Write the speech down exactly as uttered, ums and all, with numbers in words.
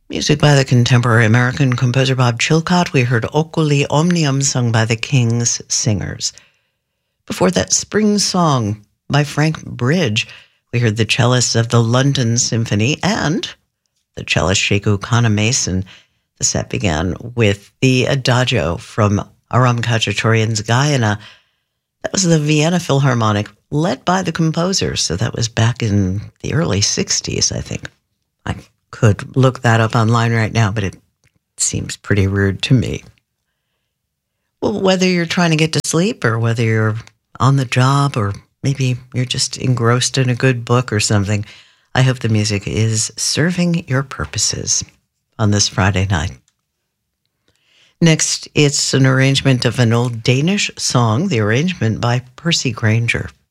Music by the contemporary American composer Bob Chilcott. We heard Oculi Omnium sung by the King's Singers. Before that, Spring Song by Frank Bridge. We heard the cellists of the London Symphony and the cellist Sheku Kana-Mason. The set began with the Adagio from Aram Khachaturian's Guyana. That was the Vienna Philharmonic, led by the composers. So that was back in the early sixties, I think. I could look that up online right now, but it seems pretty rude to me. Well, whether you're trying to get to sleep or whether you're on the job or maybe you're just engrossed in a good book or something, I hope the music is serving your purposes on this Friday night. Next, it's an arrangement of an old Danish song, the arrangement by Percy Grainger.